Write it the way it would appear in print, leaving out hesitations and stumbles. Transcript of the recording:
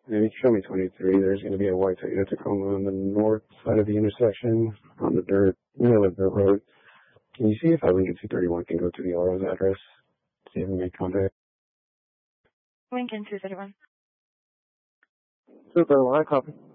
Maybe show me 23. There's going to be a white Toyota Tacoma on the north side of the intersection on the middle of the road. Can you see if Lincoln 231 can go to the Auro's address? See if we make contact. Lincoln 231. Super, I copy.